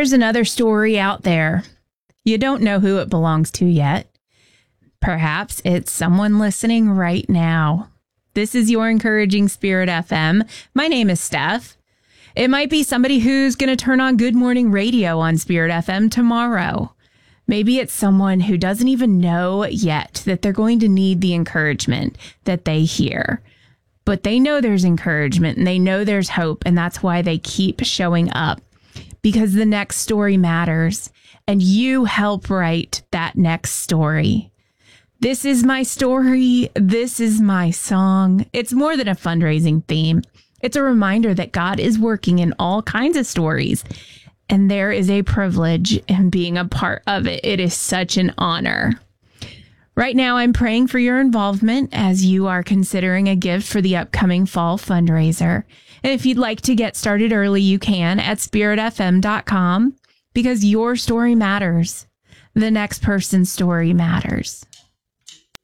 There's another story out there. You don't know who it belongs to yet. Perhaps it's someone listening right now. This is your Encouraging Spirit FM. My name is Steph. It might be somebody who's going to turn on Good Morning Radio on Spirit FM tomorrow. Maybe it's someone who doesn't even know yet that they're going to need the encouragement that they hear. But they know there's encouragement and they know there's hope, and that's why they keep showing up. Because the next story matters, and you help write that next story. This is my story. This is my song. It's more than a fundraising theme. It's a reminder that God is working in all kinds of stories, and there is a privilege in being a part of it. It is such an honor. Right now, I'm praying for your involvement as you are considering a gift for the upcoming fall fundraiser. And if you'd like to get started early, you can at spiritfm.com, because your story matters. The next person's story matters.